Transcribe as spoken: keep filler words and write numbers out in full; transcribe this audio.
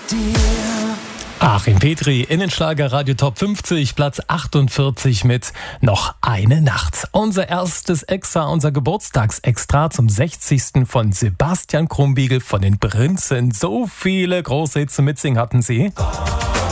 dir. Achim Petri, Innenschlager Radio Top fünfzig, Platz achtundvierzig mit Noch eine Nacht. Unser erstes Extra, unser Geburtstagsextra zum sechzigsten von Sebastian Krumbiegel von den Prinzen. So viele große Hits zum Mitsingen hatten sie.